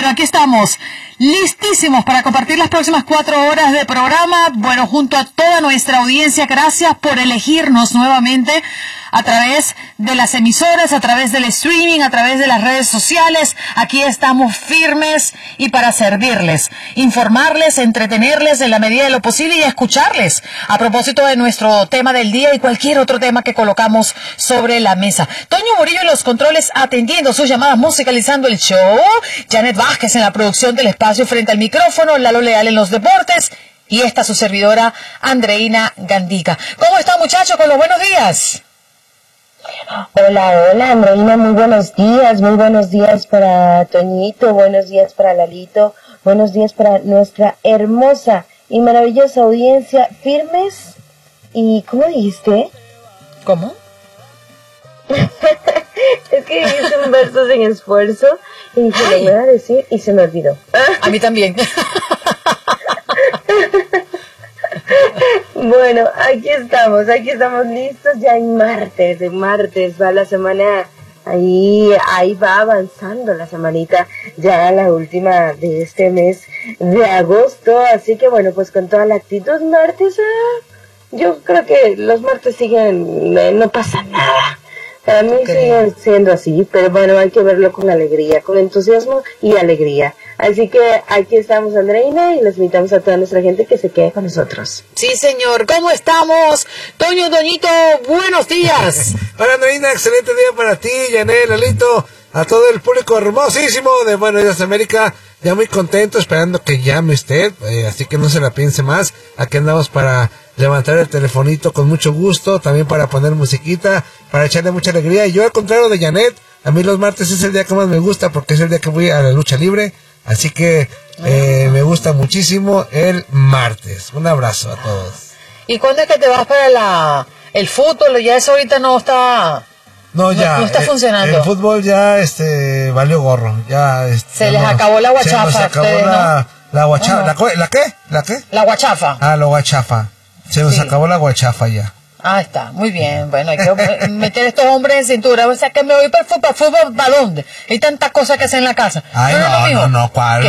aquí estamos, listísimos para compartir las próximas 4 horas de programa. Bueno, junto a toda nuestra audiencia, gracias por elegirnos nuevamente a través de las emisoras, a través del streaming, a través de las redes sociales. Aquí estamos firmes y para servirles, informarles, entretenerles en la medida de lo posible y escucharles a propósito de nuestro tema del día y cualquier otro tema que colocamos sobre la mesa. Toño Murillo en los controles atendiendo sus llamadas, musicalizando el show. Janet Vázquez en la producción del espacio frente al micrófono. Lalo Leal en los deportes. Y esta su servidora, Andreina Gandica. ¿Cómo está, muchachos? Con los buenos días. Hola, Andreina, muy buenos días para Toñito, buenos días para Lalito, buenos días para nuestra hermosa y maravillosa audiencia, firmes y, ¿cómo dijiste? ¿Cómo? Es que hice un verso sin esfuerzo y dije, lo voy a decir y se me olvidó. A mí también. Bueno, aquí estamos listos ya en martes va la semana, ahí va avanzando la semanita, ya la última de este mes de agosto, así que bueno, pues con toda la actitud martes, yo creo que los martes siguen, no pasa nada. Para mí sigue siendo así, pero bueno, hay que verlo con alegría, con entusiasmo y alegría. Así que aquí estamos, Andreina, y les invitamos a toda nuestra gente que se quede con nosotros. Sí, señor. ¿Cómo estamos? Toño, Doñito, buenos días. Hola, Andreina, excelente día para ti, Yanel, Lalito, a todo el público hermosísimo de Buenos Días América. Ya muy contento, esperando que llame usted, así que no se la piense más. Aquí andamos para levantar el telefonito con mucho gusto, también para poner musiquita, para echarle mucha alegría. Y yo, al contrario de Janet, a mí los martes es el día que más me gusta porque es el día que voy a la lucha libre, así que me gusta muchísimo el martes. Un abrazo a todos. ¿Y cuándo es que te vas para el fútbol? Ya eso ahorita no está... No, ya. No está funcionando. El fútbol ya, valió gorro. Ya, se les acabó la guachafa. Se nos acabó la guachafa. ¿La qué? La guachafa. La guachafa. Se nos acabó la guachafa ya. Ah, está. Muy bien. Bueno, hay que meter a estos hombres en cintura. O sea, que me voy para el fútbol, ¿para dónde? Hay tantas cosas que hacer en la casa. Ay, no, ¿cuál?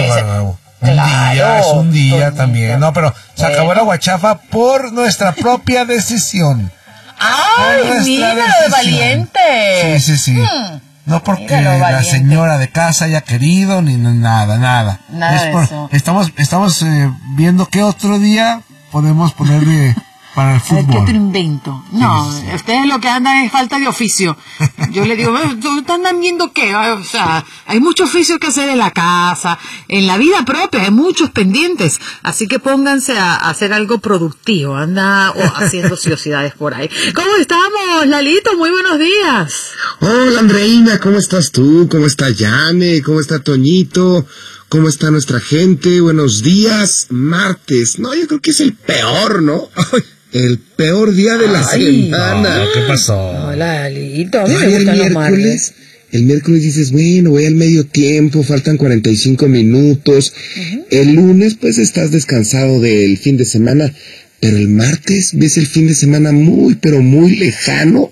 Es un día también. No, pero se acabó la guachafa por nuestra propia decisión. ¡Ay, mira lo de valiente! Sí. No porque la señora de casa haya querido, ni nada. Nada de eso. Estamos viendo qué otro día podemos ponerle para el fútbol. ¿Qué otro invento? No, sí. Ustedes lo que andan es falta de oficio. Yo le digo, ¿andan viendo qué? O sea, hay mucho oficio que hacer en la casa, en la vida propia, hay muchos pendientes. Así que pónganse a hacer algo productivo, haciendo ociosidades por ahí. ¿Cómo estamos, Lalito? Muy buenos días. Hola, Andreina, ¿cómo estás tú? ¿Cómo está Yane? ¿Cómo está Toñito? ¿Cómo está nuestra gente? Buenos días, martes. No, yo creo que es el peor, ¿no? El peor día de la semana. No, ¿qué pasó? Hola, Lalito, a mí me gustan los martes. El miércoles dices, bueno, voy al medio tiempo, faltan 45 minutos. El lunes, pues, estás descansado del fin de semana. Pero el martes ves el fin de semana muy, pero muy lejano.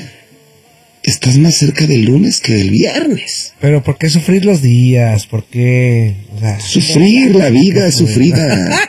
Estás más cerca del lunes que del viernes. Pero ¿por qué sufrir los días? ¿Por qué? O sea, sufrir, la vida es sufrida.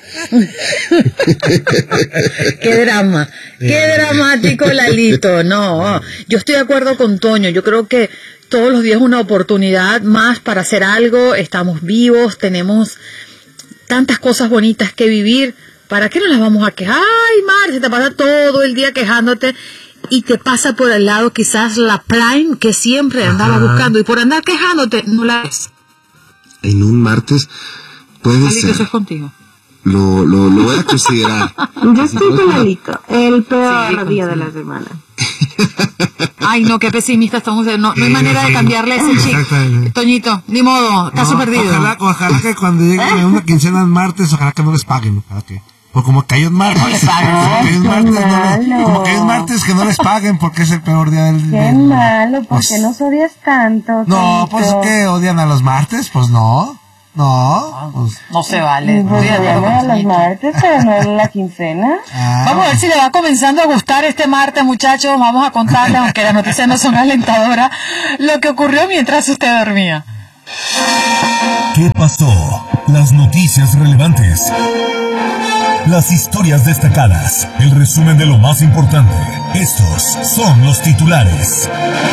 Qué drama, qué dramático, Lalito. No, yo estoy de acuerdo con Toño. Yo creo que todos los días es una oportunidad más para hacer algo. Estamos vivos, tenemos tantas cosas bonitas que vivir. ¿Para qué nos las vamos a quejar? Ay, Mar, se te pasa todo el día quejándote. Y te pasa por el lado quizás la Prime que siempre andaba buscando, y por andar quejándote no la ves. En un martes puede ser. Eso es contigo. Lo voy a considerar. Yo estoy con Lalito, el peor día de la semana. Ay, no, qué pesimista estamos. No hay manera de cambiarle ese chip. Toñito, ni modo, caso perdido. Ojalá que cuando llegue una quincena en martes, ojalá que no les paguen. Ojalá que... Pues como que hay un martes, como que hay un martes que no les paguen porque es el peor día del día. Qué malo, ¿por qué nos odias tanto? No, pues que odian a los martes, pues no. Pues, no se vale. Pues odiamos a los martes, pero no en la quincena. Vamos a ver si le va comenzando a gustar este martes, muchachos. Vamos a contarles, aunque las noticias no son alentadoras, lo que ocurrió mientras usted dormía. ¿Qué pasó? Las noticias relevantes. Las historias destacadas. El resumen de lo más importante. Estos son los titulares.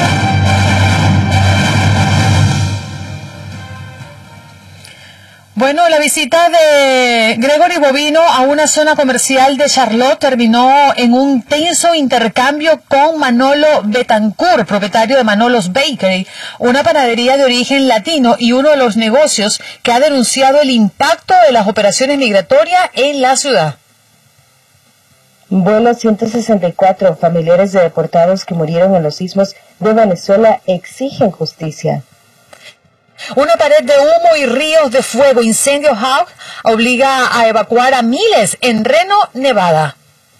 Bueno, la visita de Gregory Bovino a una zona comercial de Charlotte terminó en un tenso intercambio con Manolo Betancourt, propietario de Manolo's Bakery, una panadería de origen latino y uno de los negocios que ha denunciado el impacto de las operaciones migratorias en la ciudad. Vuelo 164, familiares de deportados que murieron en los sismos de Venezuela exigen justicia. Una pared de humo y ríos de fuego, incendio Hawk, obliga a evacuar a miles en Reno, Nevada.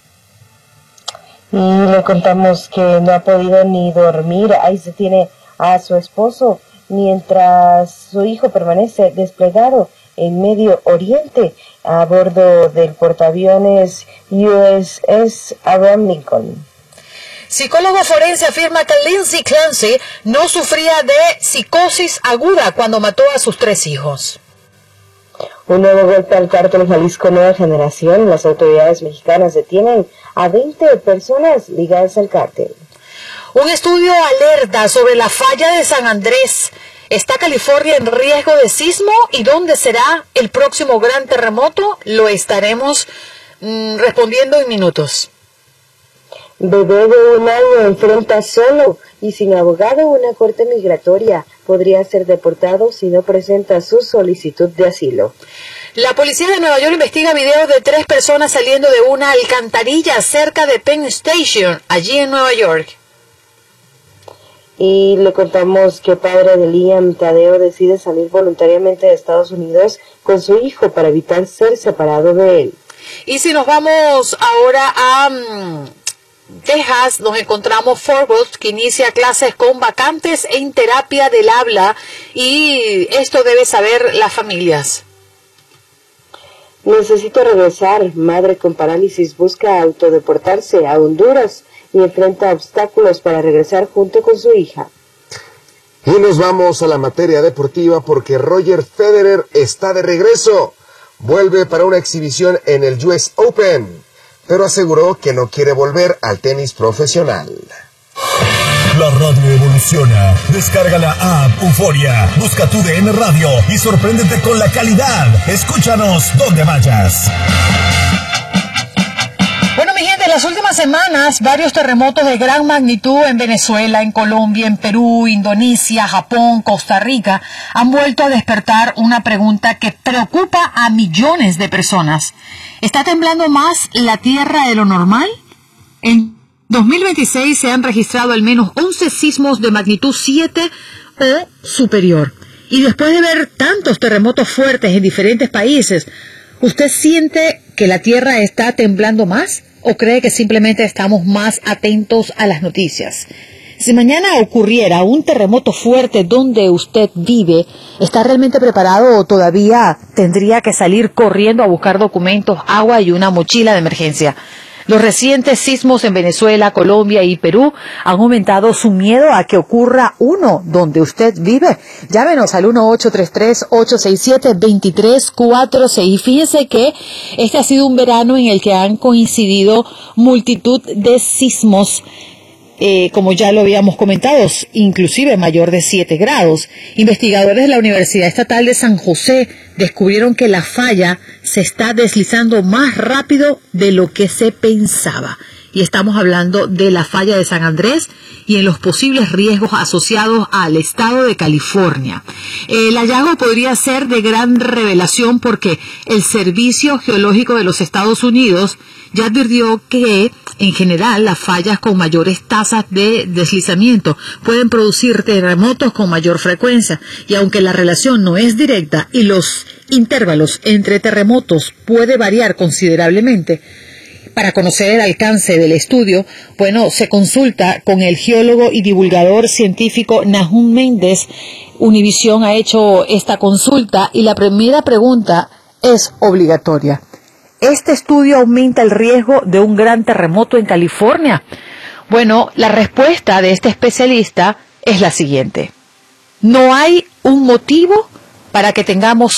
Y le contamos que no ha podido ni dormir. Ahí se tiene a su esposo mientras su hijo permanece desplegado en Medio Oriente a bordo del portaaviones USS Abraham Lincoln. Psicólogo forense afirma que Lindsay Clancy no sufría de psicosis aguda cuando mató a sus 3 hijos. Un nuevo golpe al cártel Jalisco Nueva Generación. Las autoridades mexicanas detienen a 20 personas ligadas al cártel. Un estudio alerta sobre la falla de San Andrés. ¿Está California en riesgo de sismo? ¿Y dónde será el próximo gran terremoto? Lo estaremos respondiendo en minutos. Bebé de 1 año enfrenta solo y sin abogado una corte migratoria. Podría ser deportado si no presenta su solicitud de asilo. La policía de Nueva York investiga videos de 3 personas saliendo de una alcantarilla cerca de Penn Station, allí en Nueva York. Y le contamos que padre de Liam, Tadeo, decide salir voluntariamente de Estados Unidos con su hijo para evitar ser separado de él. Y si nos vamos ahora a Texas, nos encontramos Fort Worth, que inicia clases con vacantes en terapia del habla, y esto debe saber las familias. Necesito regresar. Madre con parálisis busca autodeportarse a Honduras y enfrenta obstáculos para regresar junto con su hija. Y nos vamos a la materia deportiva porque Roger Federer está de regreso. Vuelve para una exhibición en el US Open, pero aseguró que no quiere volver al tenis profesional. La radio evoluciona. Descarga la app Euforia. Busca tu DN Radio y sorpréndete con la calidad. Escúchanos donde vayas. Bueno, mi gente, en las últimas semanas, varios terremotos de gran magnitud en Venezuela, en Colombia, en Perú, Indonesia, Japón, Costa Rica, han vuelto a despertar una pregunta que preocupa a millones de personas. ¿Está temblando más la Tierra de lo normal? En 2026 se han registrado al menos 11 sismos de magnitud 7 o superior. Y después de ver tantos terremotos fuertes en diferentes países, ¿usted siente que la Tierra está temblando más o cree que simplemente estamos más atentos a las noticias? Si mañana ocurriera un terremoto fuerte donde usted vive, ¿está realmente preparado o todavía tendría que salir corriendo a buscar documentos, agua y una mochila de emergencia? Los recientes sismos en Venezuela, Colombia y Perú han aumentado su miedo a que ocurra uno donde usted vive. Llámenos al 1-833-867-2346. Fíjese que este ha sido un verano en el que han coincidido multitud de sismos, como ya lo habíamos comentado, inclusive mayor de 7 grados. Investigadores de la Universidad Estatal de San José descubrieron que la falla se está deslizando más rápido de lo que se pensaba. Y estamos hablando de la falla de San Andrés y en los posibles riesgos asociados al estado de California. El hallazgo podría ser de gran revelación porque el Servicio Geológico de los Estados Unidos ya advirtió que, en general, las fallas con mayores tasas de deslizamiento pueden producir terremotos con mayor frecuencia. Y aunque la relación no es directa y los intervalos entre terremotos puede variar considerablemente, para conocer el alcance del estudio, se consulta con el geólogo y divulgador científico Nahum Méndez. Univisión ha hecho esta consulta y la primera pregunta es obligatoria. ¿Este estudio aumenta el riesgo de un gran terremoto en California? Bueno, la respuesta de este especialista es la siguiente. No hay un motivo para que tengamos